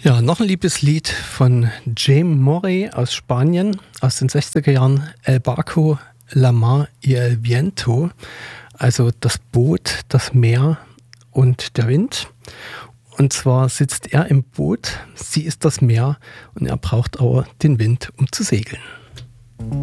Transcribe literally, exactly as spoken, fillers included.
Ja, noch ein liebes Lied von Jaime Morey aus Spanien aus den sechziger Jahren. El barco, la mar y el viento. Also das Boot, das Meer und der Wind. Und zwar sitzt er im Boot, sie ist das Meer und er braucht aber den Wind, um zu segeln.